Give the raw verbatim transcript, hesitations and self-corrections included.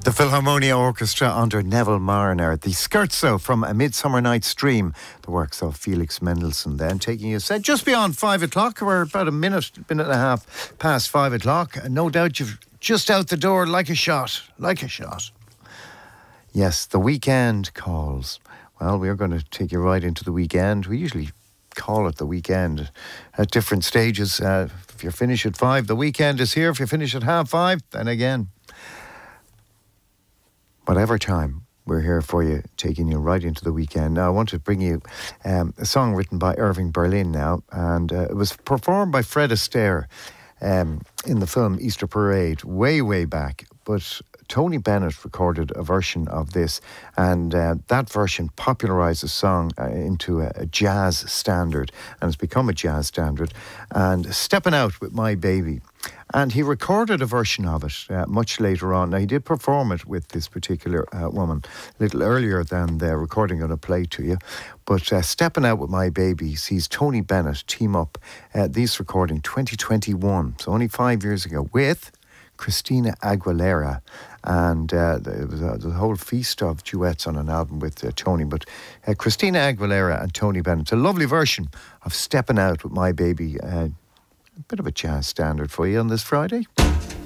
The Philharmonia Orchestra under Neville Mariner, the Scherzo from A Midsummer Night's Dream, the works of Felix Mendelssohn. Then taking us uh, just beyond five o'clock, we're about a minute, minute and a half past five o'clock. And no doubt you've just out the door like a shot, like a shot. Yes, the weekend calls. Well, we're going to take you right into the weekend. We usually call it the weekend at different stages. Uh, if you finish at five, the weekend is here. If you finish at half five, then again. Whatever time, we're here for you, taking you right into the weekend. Now, I want to bring you um, a song written by Irving Berlin now, and uh, it was performed by Fred Astaire um, in the film Easter Parade way, way back. But Tony Bennett recorded a version of this, and uh, that version popularised the song uh, into a, a jazz standard, and it's become a jazz standard. And Stepping Out with My Baby. And he recorded a version of it uh, much later on. Now, he did perform it with this particular uh, woman a little earlier than the recording I'm going to play to you. But uh, Stepping Out with My Baby sees Tony Bennett team up uh, this recording twenty twenty-one, so only five years ago, with Christina Aguilera. And uh, there was a, the whole feast of duets on an album with uh, Tony. But uh, Christina Aguilera and Tony Bennett, a lovely version of Stepping Out with My Baby. Uh, a bit of a jazz standard for you on this Friday.